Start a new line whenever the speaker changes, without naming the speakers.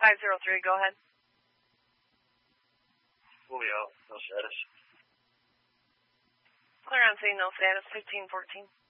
503, go ahead.
Julio, no status.
Clear on scene, no status, 1514.